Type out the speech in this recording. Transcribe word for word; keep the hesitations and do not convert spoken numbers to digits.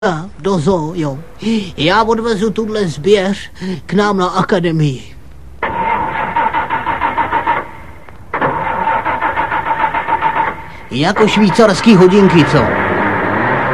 do zoo, jo. Já odvezu tuhle zběř k nám na akademii. Jako švýcarský hodinky, co?